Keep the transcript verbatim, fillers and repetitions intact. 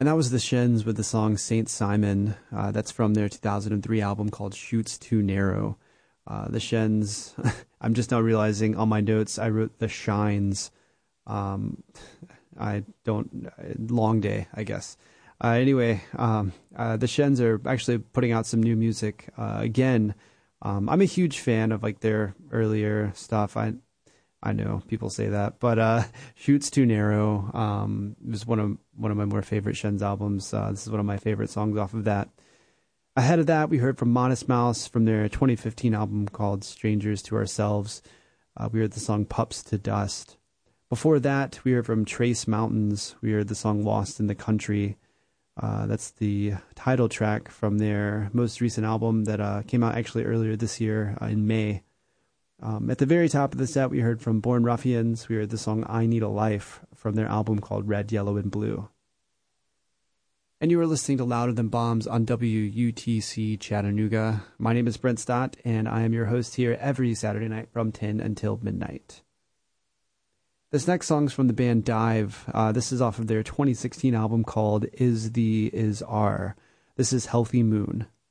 And that was the Shins with the song Saint Simon. Uh, that's from their two thousand three album called Chutes Too Narrow. Uh, the Shins, I'm just now realizing on my notes, I wrote the Shines. Um, I don't, long day, I guess. Uh, anyway, um, uh, the Shins are actually putting out some new music. Uh, again, um, I'm a huge fan of like their earlier stuff. I, I know people say that, but uh, "Chutes Too Narrow" um, was one of one of my more favorite Shins albums. Uh, this is one of my favorite songs off of that. Ahead of that, we heard from Modest Mouse from their twenty fifteen album called "Strangers to Ourselves." Uh, we heard the song "Pups to Dust." Before that, we heard from Trace Mountains. We heard the song "Lost in the Country." Uh, that's the title track from their most recent album that uh, came out actually earlier this year uh, in May. Um, at the very top of the set, we heard from Born Ruffians. We heard the song I Need a Life from their album called Red, Yellow, and Blue. And you are listening to Louder Than Bombs on W U T C Chattanooga. My name is Brent Stott, and I am your host here every Saturday night from ten until midnight. This next song is from the band Dive. Uh, this is off of their twenty sixteen album called Is the Is Are. This is Healthy Moon.